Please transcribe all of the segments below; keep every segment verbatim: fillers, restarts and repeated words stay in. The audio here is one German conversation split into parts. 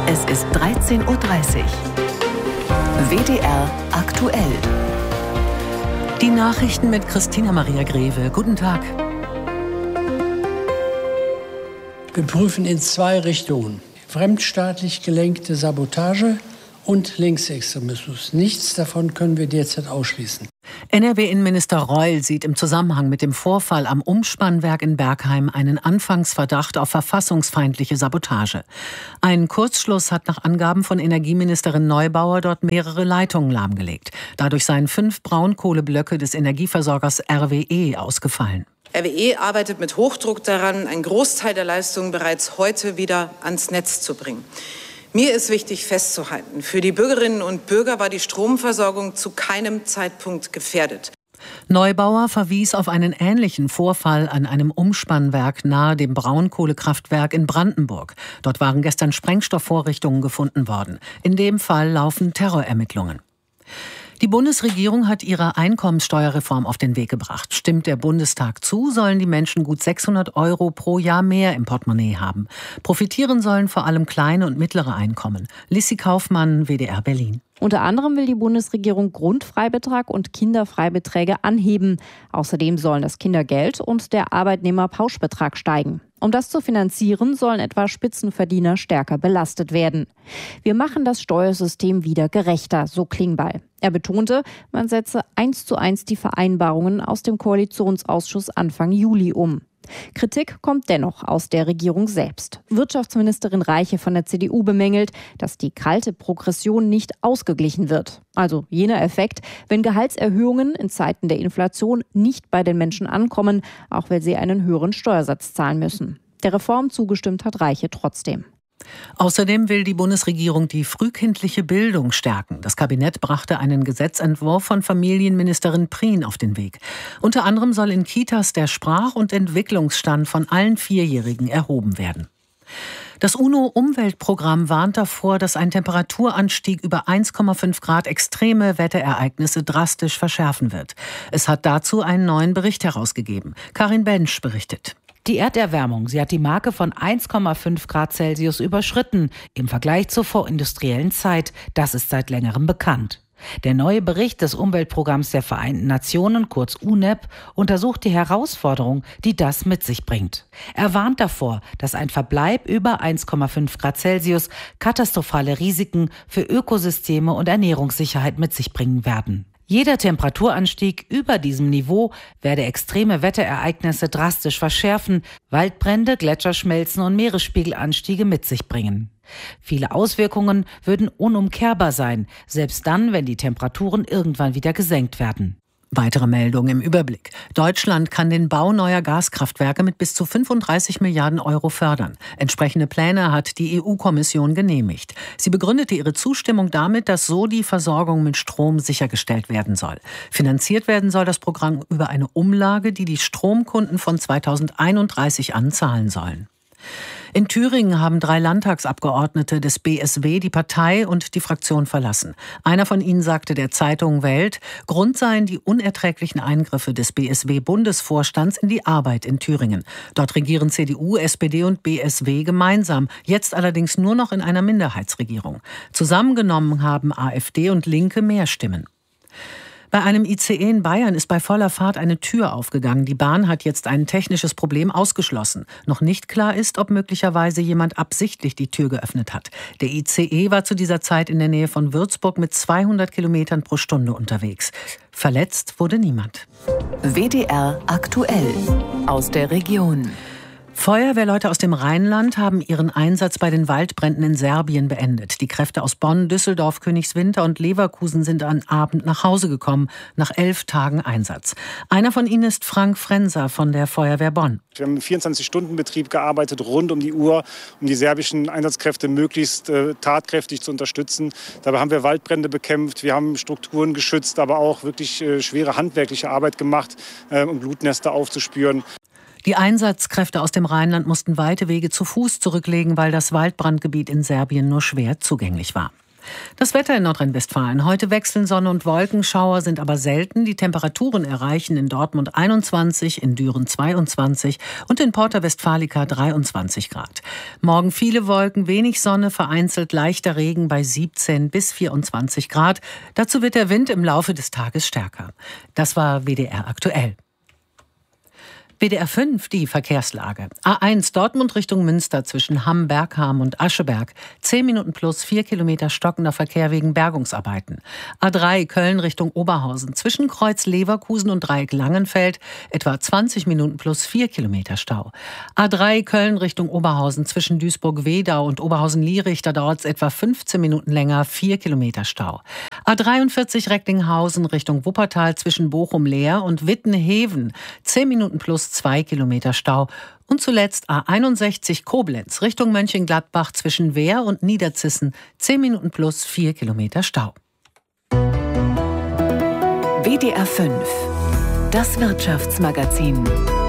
Es ist dreizehn Uhr dreißig. W D R aktuell. Die Nachrichten mit Christina Maria Greve. Guten Tag. Wir prüfen in zwei Richtungen: fremdstaatlich gelenkte Sabotage und Linksextremismus. Nichts davon können wir derzeit ausschließen. N R W-Innenminister Reul sieht im Zusammenhang mit dem Vorfall am Umspannwerk in Bergheim einen Anfangsverdacht auf verfassungsfeindliche Sabotage. Ein Kurzschluss hat nach Angaben von Energieministerin Neubauer dort mehrere Leitungen lahmgelegt. Dadurch seien fünf Braunkohleblöcke des Energieversorgers R W E ausgefallen. R W E arbeitet mit Hochdruck daran, einen Großteil der Leistungen bereits heute wieder ans Netz zu bringen. Mir ist wichtig festzuhalten, für die Bürgerinnen und Bürger war die Stromversorgung zu keinem Zeitpunkt gefährdet. Neubauer verwies auf einen ähnlichen Vorfall an einem Umspannwerk nahe dem Braunkohlekraftwerk in Brandenburg. Dort waren gestern Sprengstoffvorrichtungen gefunden worden. In dem Fall laufen Terrorermittlungen. Die Bundesregierung hat ihre Einkommensteuerreform auf den Weg gebracht. Stimmt der Bundestag zu, sollen die Menschen gut sechshundert Euro pro Jahr mehr im Portemonnaie haben. Profitieren sollen vor allem kleine und mittlere Einkommen. Lissi Kaufmann, W D R Berlin. Unter anderem will die Bundesregierung Grundfreibetrag und Kinderfreibeträge anheben. Außerdem sollen das Kindergeld und der Arbeitnehmerpauschbetrag steigen. Um das zu finanzieren, sollen etwa Spitzenverdiener stärker belastet werden. Wir machen das Steuersystem wieder gerechter, so Klingbeil. Er betonte, man setze eins zu eins die Vereinbarungen aus dem Koalitionsausschuss Anfang Juli um. Kritik kommt dennoch aus der Regierung selbst. Wirtschaftsministerin Reiche von der C D U bemängelt, dass die kalte Progression nicht ausgeglichen wird. Also jener Effekt, wenn Gehaltserhöhungen in Zeiten der Inflation nicht bei den Menschen ankommen, auch weil sie einen höheren Steuersatz zahlen müssen. Der Reform zugestimmt hat Reiche trotzdem. Außerdem will die Bundesregierung die frühkindliche Bildung stärken. Das Kabinett brachte einen Gesetzentwurf von Familienministerin Prien auf den Weg. Unter anderem soll in Kitas der Sprach- und Entwicklungsstand von allen Vierjährigen erhoben werden. Das UNO-Umweltprogramm warnt davor, dass ein Temperaturanstieg über eins Komma fünf Grad extreme Wetterereignisse drastisch verschärfen wird. Es hat dazu einen neuen Bericht herausgegeben. Karin Bensch berichtet. Die Erderwärmung, sie hat die Marke von eins Komma fünf Grad Celsius überschritten im Vergleich zur vorindustriellen Zeit. Das ist seit längerem bekannt. Der neue Bericht des Umweltprogramms der Vereinten Nationen, kurz U N E P, untersucht die Herausforderung, die das mit sich bringt. Er warnt davor, dass ein Verbleib über eins Komma fünf Grad Celsius katastrophale Risiken für Ökosysteme und Ernährungssicherheit mit sich bringen werden. Jeder Temperaturanstieg über diesem Niveau werde extreme Wetterereignisse drastisch verschärfen, Waldbrände, Gletscherschmelzen und Meeresspiegelanstiege mit sich bringen. Viele Auswirkungen würden unumkehrbar sein, selbst dann, wenn die Temperaturen irgendwann wieder gesenkt werden. Weitere Meldungen im Überblick. Deutschland kann den Bau neuer Gaskraftwerke mit bis zu fünfunddreißig Milliarden Euro fördern. Entsprechende Pläne hat die E U-Kommission genehmigt. Sie begründete ihre Zustimmung damit, dass so die Versorgung mit Strom sichergestellt werden soll. Finanziert werden soll das Programm über eine Umlage, die die Stromkunden von zweitausendeinunddreißig an zahlen sollen. In Thüringen haben drei Landtagsabgeordnete des B S W die Partei und die Fraktion verlassen. Einer von ihnen sagte der Zeitung Welt, Grund seien die unerträglichen Eingriffe des B S W-Bundesvorstands in die Arbeit in Thüringen. Dort regieren C D U, S P D und B S W gemeinsam, jetzt allerdings nur noch in einer Minderheitsregierung. Zusammengenommen haben AfD und Linke mehr Stimmen. Bei einem I C E in Bayern ist bei voller Fahrt eine Tür aufgegangen. Die Bahn hat jetzt ein technisches Problem ausgeschlossen. Noch nicht klar ist, ob möglicherweise jemand absichtlich die Tür geöffnet hat. Der I C E war zu dieser Zeit in der Nähe von Würzburg mit zweihundert Kilometern pro Stunde unterwegs. Verletzt wurde niemand. W D R aktuell aus der Region. Feuerwehrleute aus dem Rheinland haben ihren Einsatz bei den Waldbränden in Serbien beendet. Die Kräfte aus Bonn, Düsseldorf, Königswinter und Leverkusen sind am Abend nach Hause gekommen, nach elf Tagen Einsatz. Einer von ihnen ist Frank Frenser von der Feuerwehr Bonn. Wir haben im vierundzwanzig-Stunden-Betrieb gearbeitet, rund um die Uhr, um die serbischen Einsatzkräfte möglichst äh, tatkräftig zu unterstützen. Dabei haben wir Waldbrände bekämpft, wir haben Strukturen geschützt, aber auch wirklich äh, schwere handwerkliche Arbeit gemacht, äh, um Blutnester aufzuspüren. Die Einsatzkräfte aus dem Rheinland mussten weite Wege zu Fuß zurücklegen, weil das Waldbrandgebiet in Serbien nur schwer zugänglich war. Das Wetter in Nordrhein-Westfalen. Heute wechseln Sonne und Wolkenschauer, sind aber selten. Die Temperaturen erreichen in Dortmund einundzwanzig, in Düren zweiundzwanzig und in Porta Westfalica dreiundzwanzig Grad. Morgen viele Wolken, wenig Sonne, vereinzelt leichter Regen bei siebzehn bis vierundzwanzig Grad. Dazu wird der Wind im Laufe des Tages stärker. Das war W D R aktuell. W D R fünf, die Verkehrslage. A eins Dortmund Richtung Münster zwischen Hamm, Bergham und Ascheberg. zehn Minuten plus vier Kilometer stockender Verkehr wegen Bergungsarbeiten. A drei Köln Richtung Oberhausen zwischen Kreuz Leverkusen und Dreieck Langenfeld. Etwa zwanzig Minuten plus vier Kilometer Stau. A drei Köln Richtung Oberhausen zwischen Duisburg-Wedau und Oberhausen-Lierich. Da dauert es etwa fünfzehn Minuten länger, vier Kilometer Stau. A dreiundvierzig Recklinghausen Richtung Wuppertal zwischen Bochum-Leer und Wittenheven. zehn Minuten plus zwei Kilometer Stau. Und zuletzt A einundsechzig Koblenz Richtung Mönchengladbach zwischen Wehr und Niederzissen. zehn Minuten plus vier Kilometer Stau. W D R fünf, das Wirtschaftsmagazin.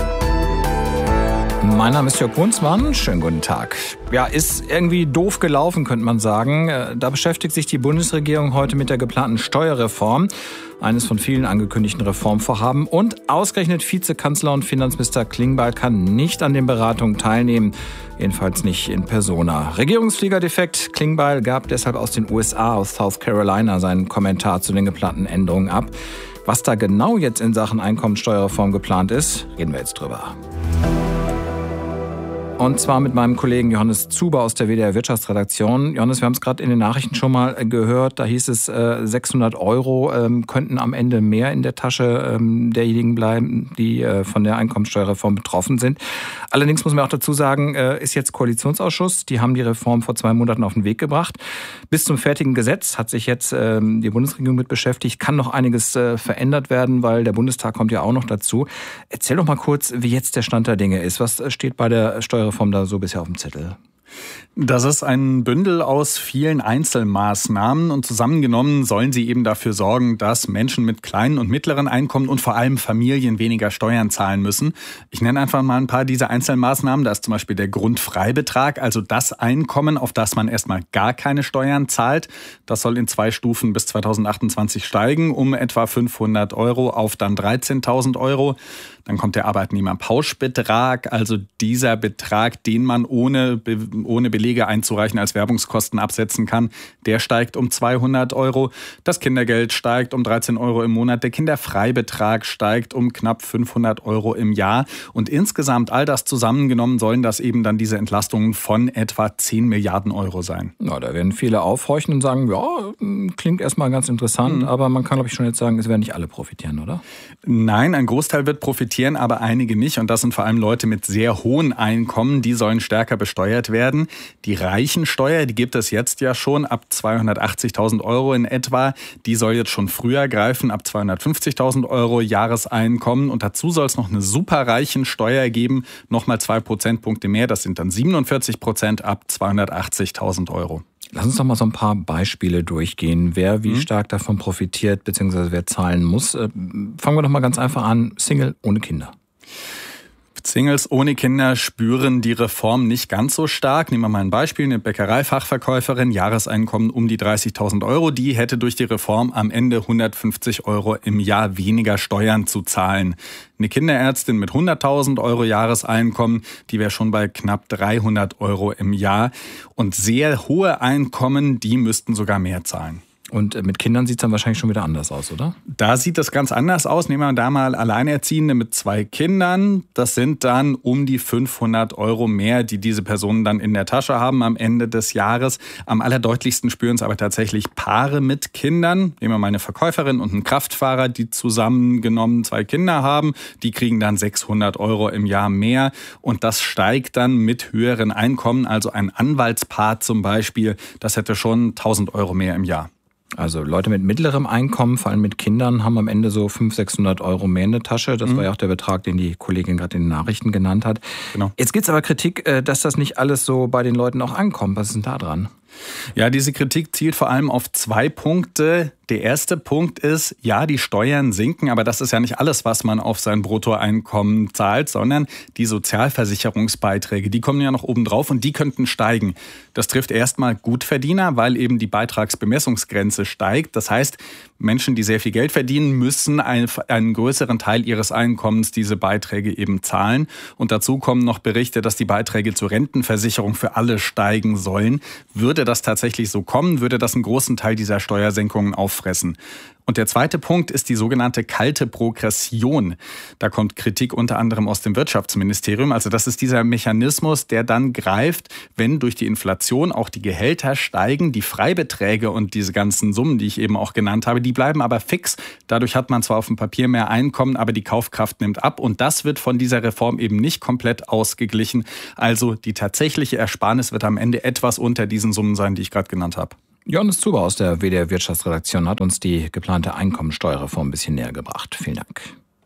Mein Name ist Jörg Brunsmann. Schönen guten Tag. Ja, ist irgendwie doof gelaufen, könnte man sagen. Da beschäftigt sich die Bundesregierung heute mit der geplanten Steuerreform. Eines von vielen angekündigten Reformvorhaben. Und ausgerechnet Vizekanzler und Finanzminister Klingbeil kann nicht an den Beratungen teilnehmen. Jedenfalls nicht in persona. Regierungsfliegerdefekt. Klingbeil gab deshalb aus den U S A, aus South Carolina, seinen Kommentar zu den geplanten Änderungen ab. Was da genau jetzt in Sachen Einkommensteuerreform geplant ist, reden wir jetzt drüber. Und zwar mit meinem Kollegen Johannes Zuber aus der W D R Wirtschaftsredaktion. Johannes, wir haben es gerade in den Nachrichten schon mal gehört. Da hieß es, äh, sechshundert Euro ähm, könnten am Ende mehr in der Tasche ähm, derjenigen bleiben, die äh, von der Einkommensteuerreform betroffen sind. Allerdings muss man auch dazu sagen, äh, ist jetzt Koalitionsausschuss. Die haben die Reform vor zwei Monaten auf den Weg gebracht. Bis zum fertigen Gesetz hat sich jetzt äh, die Bundesregierung mit beschäftigt. Kann noch einiges äh, verändert werden, weil der Bundestag kommt ja auch noch dazu. Erzähl doch mal kurz, wie jetzt der Stand der Dinge ist. Was steht bei der Steuerreform Reform da so bisher auf dem Zettel? Das ist ein Bündel aus vielen Einzelmaßnahmen und zusammengenommen sollen sie eben dafür sorgen, dass Menschen mit kleinen und mittleren Einkommen und vor allem Familien weniger Steuern zahlen müssen. Ich nenne einfach mal ein paar dieser Einzelmaßnahmen. Da ist zum Beispiel der Grundfreibetrag, also das Einkommen, auf das man erstmal gar keine Steuern zahlt. Das soll in zwei Stufen bis zweitausendachtundzwanzig steigen, um etwa fünfhundert Euro auf dann dreizehntausend Euro. Dann kommt der Arbeitnehmerpauschbetrag, also dieser Betrag, den man ohne, ohne Belege einzureichen als Werbungskosten absetzen kann. Der steigt um zweihundert Euro. Das Kindergeld steigt um dreizehn Euro im Monat. Der Kinderfreibetrag steigt um knapp fünfhundert Euro im Jahr. Und insgesamt all das zusammengenommen sollen das eben dann diese Entlastungen von etwa zehn Milliarden Euro sein. Na, da werden viele aufhorchen und sagen, ja, klingt erstmal ganz interessant. Mhm. Aber man kann, glaube ich, schon jetzt sagen, es werden nicht alle profitieren, oder? Nein, ein Großteil wird profitieren, aber einige nicht. Und das sind vor allem Leute mit sehr hohen Einkommen. Die sollen stärker besteuert werden. Die Reichensteuer, die gibt es jetzt ja schon ab zweihundertachtzigtausend Euro in etwa. Die soll jetzt schon früher greifen, ab zweihundertfünfzigtausend Euro Jahreseinkommen. Und dazu soll es noch eine Superreichensteuer geben, nochmal zwei Prozentpunkte mehr. Das sind dann siebenundvierzig Prozent ab zweihundertachtzigtausend Euro. Lass uns doch mal so ein paar Beispiele durchgehen, wer wie mhm. stark davon profitiert, beziehungsweise wer zahlen muss. Fangen wir doch mal ganz einfach an, Single ohne Kinder. Singles ohne Kinder spüren die Reform nicht ganz so stark. Nehmen wir mal ein Beispiel. Eine Bäckereifachverkäuferin, Jahreseinkommen um die dreißigtausend Euro. Die hätte durch die Reform am Ende hundertfünfzig Euro im Jahr weniger Steuern zu zahlen. Eine Kinderärztin mit hunderttausend Euro Jahreseinkommen, die wäre schon bei knapp dreihundert Euro im Jahr. Und sehr hohe Einkommen, die müssten sogar mehr zahlen. Und mit Kindern sieht es dann wahrscheinlich schon wieder anders aus, oder? Da sieht das ganz anders aus. Nehmen wir da mal Alleinerziehende mit zwei Kindern. Das sind dann um die fünfhundert Euro mehr, die diese Personen dann in der Tasche haben am Ende des Jahres. Am allerdeutlichsten spüren es aber tatsächlich Paare mit Kindern. Nehmen wir mal eine Verkäuferin und einen Kraftfahrer, die zusammengenommen zwei Kinder haben. Die kriegen dann sechshundert Euro im Jahr mehr. Und das steigt dann mit höheren Einkommen. Also ein Anwaltspaar zum Beispiel, das hätte schon tausend Euro mehr im Jahr. Also Leute mit mittlerem Einkommen, vor allem mit Kindern, haben am Ende so fünfhundert, sechshundert Euro mehr in der Tasche. Das mhm. war ja auch der Betrag, den die Kollegin gerade in den Nachrichten genannt hat. Genau. Jetzt gibt es aber Kritik, dass das nicht alles so bei den Leuten auch ankommt. Was ist denn da dran? Ja, diese Kritik zielt vor allem auf zwei Punkte. Der erste Punkt ist, ja, die Steuern sinken, aber das ist ja nicht alles, was man auf sein Bruttoeinkommen zahlt, sondern die Sozialversicherungsbeiträge, die kommen ja noch oben drauf und die könnten steigen. Das trifft erstmal Gutverdiener, weil eben die Beitragsbemessungsgrenze steigt. Das heißt, Menschen, die sehr viel Geld verdienen, müssen einen, einen größeren Teil ihres Einkommens diese Beiträge eben zahlen. Und dazu kommen noch Berichte, dass die Beiträge zur Rentenversicherung für alle steigen sollen. Würde das tatsächlich so kommen, würde das einen großen Teil dieser Steuersenkungen auffressen. Und der zweite Punkt ist die sogenannte kalte Progression. Da kommt Kritik unter anderem aus dem Wirtschaftsministerium. Also das ist dieser Mechanismus, der dann greift, wenn durch die Inflation auch die Gehälter steigen, die Freibeträge und diese ganzen Summen, die ich eben auch genannt habe, die bleiben aber fix. Dadurch hat man zwar auf dem Papier mehr Einkommen, aber die Kaufkraft nimmt ab. Und das wird von dieser Reform eben nicht komplett ausgeglichen. Also die tatsächliche Ersparnis wird am Ende etwas unter diesen Summen sein, die ich gerade genannt habe. Johannes Zuber aus der W D R Wirtschaftsredaktion hat uns die geplante Einkommensteuerreform ein bisschen näher gebracht. Vielen Dank.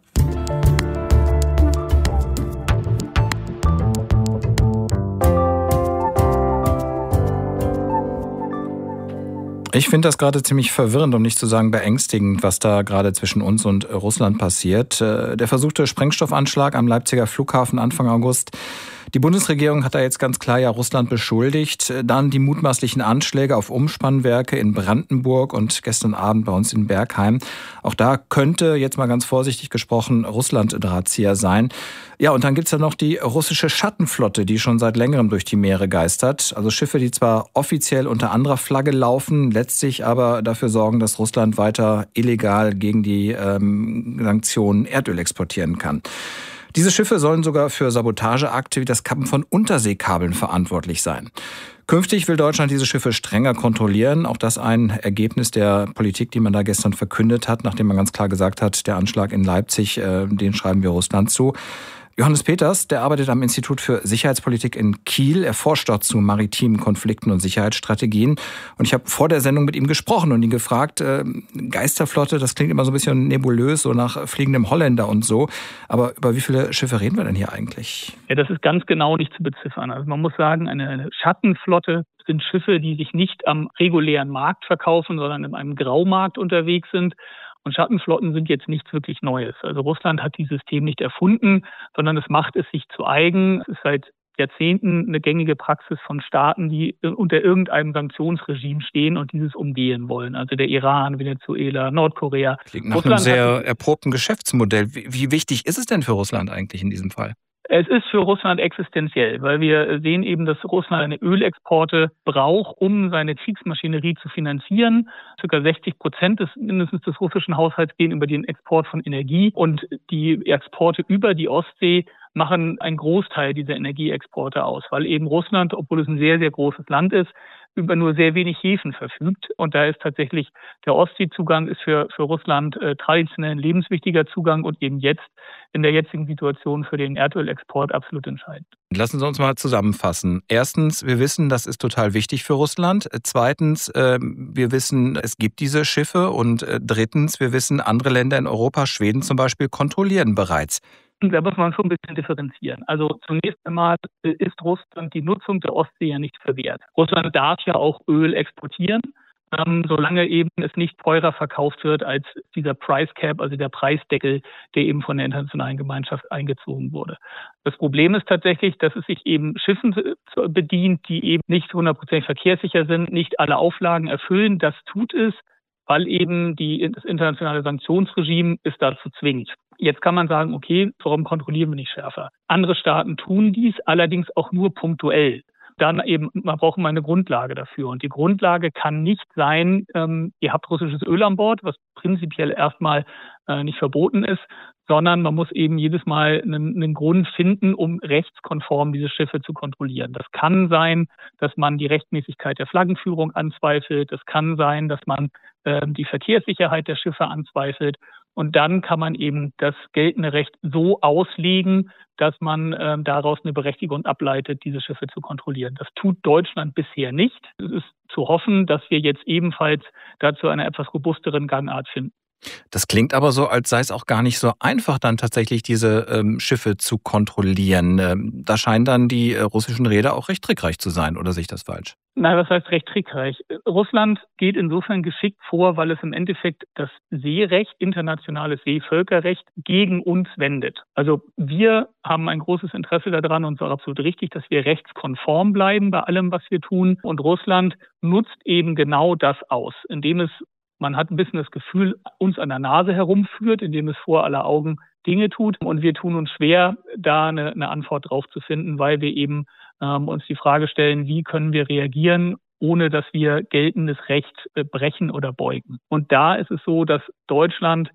Ich finde das gerade ziemlich verwirrend, um nicht zu sagen beängstigend, was da gerade zwischen uns und Russland passiert. Der versuchte Sprengstoffanschlag am Leipziger Flughafen Anfang August. Die Bundesregierung hat da jetzt ganz klar ja Russland beschuldigt. Dann die mutmaßlichen Anschläge auf Umspannwerke in Brandenburg und gestern Abend bei uns in Bergheim. Auch da könnte, jetzt mal ganz vorsichtig gesprochen, Russland Drahtzieher sein. Ja, und dann gibt's ja noch die russische Schattenflotte, die schon seit längerem durch die Meere geistert. Also Schiffe, die zwar offiziell unter anderer Flagge laufen, letztlich aber dafür sorgen, dass Russland weiter illegal gegen die ähm, Sanktionen Erdöl exportieren kann. Diese Schiffe sollen sogar für Sabotageakte wie das Kappen von Unterseekabeln verantwortlich sein. Künftig will Deutschland diese Schiffe strenger kontrollieren. Auch das ein Ergebnis der Politik, die man da gestern verkündet hat, nachdem man ganz klar gesagt hat, der Anschlag in Leipzig, äh, den schreiben wir Russland zu. Johannes Peters, der arbeitet am Institut für Sicherheitspolitik in Kiel. Er forscht dort zu maritimen Konflikten und Sicherheitsstrategien. Und ich habe vor der Sendung mit ihm gesprochen und ihn gefragt, äh, Geisterflotte, das klingt immer so ein bisschen nebulös, so nach fliegendem Holländer und so. Aber über wie viele Schiffe reden wir denn hier eigentlich? Ja, das ist ganz genau nicht zu beziffern. Also man muss sagen, eine Schattenflotte sind Schiffe, die sich nicht am regulären Markt verkaufen, sondern in einem Graumarkt unterwegs sind. Und Schattenflotten sind jetzt nichts wirklich Neues. Also Russland hat dieses System nicht erfunden, sondern es macht es sich zu eigen. Es ist seit Jahrzehnten eine gängige Praxis von Staaten, die unter irgendeinem Sanktionsregime stehen und dieses umgehen wollen. Also der Iran, Venezuela, Nordkorea. Klingt nach Russland einem sehr erprobten Geschäftsmodell. Wie, wie wichtig ist es denn für Russland eigentlich in diesem Fall? Es ist für Russland existenziell, weil wir sehen eben, dass Russland eine Ölexporte braucht, um seine Kriegsmaschinerie zu finanzieren. Circa sechzig Prozent des, mindestens des russischen Haushalts gehen über den Export von Energie und die Exporte über die Ostsee machen einen Großteil dieser Energieexporte aus, weil eben Russland, obwohl es ein sehr, sehr großes Land ist, über nur sehr wenig Häfen verfügt. Und da ist tatsächlich der Ostseezugang ist für, für Russland äh, traditionell ein lebenswichtiger Zugang und eben jetzt in der jetzigen Situation für den Erdölexport absolut entscheidend. Lassen Sie uns mal zusammenfassen. Erstens, wir wissen, das ist total wichtig für Russland. Zweitens, äh, wir wissen, es gibt diese Schiffe. Und äh, drittens, wir wissen, andere Länder in Europa, Schweden zum Beispiel, kontrollieren bereits. Da muss man schon ein bisschen differenzieren. Also zunächst einmal ist Russland die Nutzung der Ostsee ja nicht verwehrt. Russland darf ja auch Öl exportieren, ähm, solange eben es nicht teurer verkauft wird als dieser Price Cap, also der Preisdeckel, der eben von der internationalen Gemeinschaft eingezogen wurde. Das Problem ist tatsächlich, dass es sich eben Schiffen bedient, die eben nicht hundertprozentig verkehrssicher sind, nicht alle Auflagen erfüllen. Das tut es, weil eben die, das internationale Sanktionsregime es dazu zwingt. Jetzt kann man sagen, okay, warum kontrollieren wir nicht schärfer? Andere Staaten tun dies, allerdings auch nur punktuell. Dann eben, man braucht mal eine Grundlage dafür. Und die Grundlage kann nicht sein, ähm, ihr habt russisches Öl an Bord, was prinzipiell erstmal äh, nicht verboten ist, sondern man muss eben jedes Mal einen, einen Grund finden, um rechtskonform diese Schiffe zu kontrollieren. Das kann sein, dass man die Rechtmäßigkeit der Flaggenführung anzweifelt. Das kann sein, dass man äh, die Verkehrssicherheit der Schiffe anzweifelt. Und dann kann man eben das geltende Recht so auslegen, dass man äh, daraus eine Berechtigung ableitet, diese Schiffe zu kontrollieren. Das tut Deutschland bisher nicht. Es ist zu hoffen, dass wir jetzt ebenfalls dazu eine etwas robusteren Gangart finden. Das klingt aber so, als sei es auch gar nicht so einfach, dann tatsächlich diese ähm, Schiffe zu kontrollieren. Ähm, da scheinen dann die äh, russischen Reeder auch recht trickreich zu sein, oder sehe ich das falsch? Nein, was heißt recht trickreich? Russland geht insofern geschickt vor, weil es im Endeffekt das Seerecht, internationales Seevölkerrecht, gegen uns wendet. Also wir haben ein großes Interesse daran und es ist auch absolut richtig, dass wir rechtskonform bleiben bei allem, was wir tun. Und Russland nutzt eben genau das aus, indem es, man hat ein bisschen das Gefühl, uns an der Nase herumführt, indem es vor aller Augen Dinge tut. Und wir tun uns schwer, da eine, eine Antwort drauf zu finden, weil wir eben ähm, uns die Frage stellen, wie können wir reagieren, ohne dass wir geltendes Recht äh, brechen oder beugen. Und da ist es so, dass Deutschland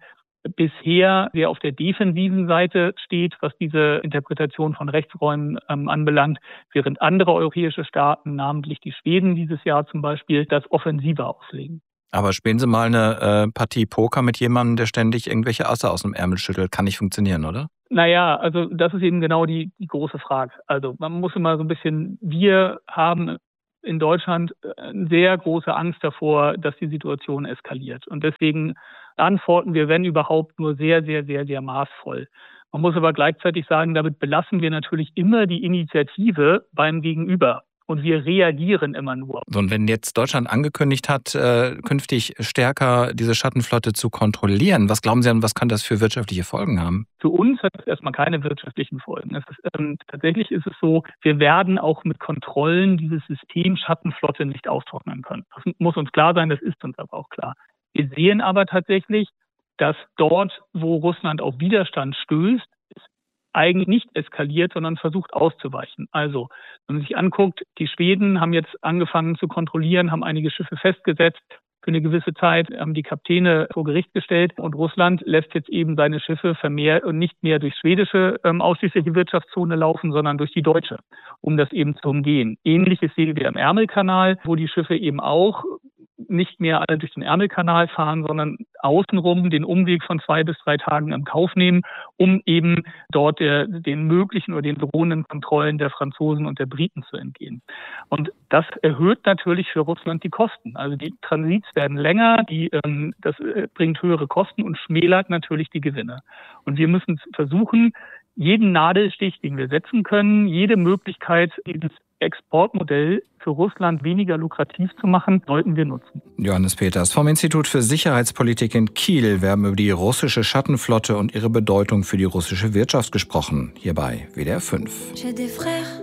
bisher sehr auf der defensiven Seite steht, was diese Interpretation von Rechtsräumen ähm, anbelangt, während andere europäische Staaten, namentlich die Schweden dieses Jahr zum Beispiel, das offensiver auslegen. Aber spielen Sie mal eine äh, Partie Poker mit jemandem, der ständig irgendwelche Asse aus dem Ärmel schüttelt. Kann nicht funktionieren, oder? Naja, also das ist eben genau die, die große Frage. Also man muss immer so ein bisschen, wir haben in Deutschland eine sehr große Angst davor, dass die Situation eskaliert. Und deswegen antworten wir, wenn überhaupt, nur sehr, sehr, sehr, sehr maßvoll. Man muss aber gleichzeitig sagen, damit belassen wir natürlich immer die Initiative beim Gegenüber. Und wir reagieren immer nur. Und wenn jetzt Deutschland angekündigt hat, äh, künftig stärker diese Schattenflotte zu kontrollieren, was glauben Sie denn, was kann das für wirtschaftliche Folgen haben? Für uns hat es erstmal keine wirtschaftlichen Folgen. Es ist, ähm, tatsächlich ist es so, wir werden auch mit Kontrollen dieses System Schattenflotte nicht austrocknen können. Das muss uns klar sein, das ist uns aber auch klar. Wir sehen aber tatsächlich, dass dort, wo Russland auf Widerstand stößt, eigentlich nicht eskaliert, sondern versucht auszuweichen. Also, wenn man sich anguckt, die Schweden haben jetzt angefangen zu kontrollieren, haben einige Schiffe festgesetzt. Für eine gewisse Zeit haben die Kapitäne vor Gericht gestellt und Russland lässt jetzt eben seine Schiffe vermehrt und nicht mehr durch schwedische ähm, ausschließliche Wirtschaftszone laufen, sondern durch die deutsche, um das eben zu umgehen. Ähnliches sehen wir im Ärmelkanal, wo die Schiffe eben auch nicht mehr alle durch den Ärmelkanal fahren, sondern außenrum den Umweg von zwei bis drei Tagen im Kauf nehmen, um eben dort der, den möglichen oder den drohenden Kontrollen der Franzosen und der Briten zu entgehen. Und das erhöht natürlich für Russland die Kosten. Also die Transits werden länger, die, ähm, das äh, bringt höhere Kosten und schmälert natürlich die Gewinne. Und wir müssen versuchen, jeden Nadelstich, den wir setzen können, jede Möglichkeit, dieses Exportmodell für Russland weniger lukrativ zu machen, sollten wir nutzen. Johannes Peters vom Institut für Sicherheitspolitik in Kiel. Wir haben über die russische Schattenflotte und ihre Bedeutung für die russische Wirtschaft gesprochen. Hier bei W D R fünf. J'ai des frères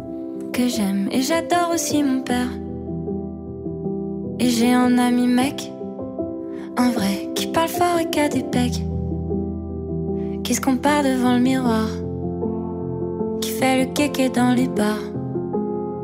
que j'aime et j'adore aussi mon père. Et j'ai un ami mec, un vrai, qui parle fort et qui a des pecs. Qui se compare devant le miroir, qui fait le kéké dans les bars.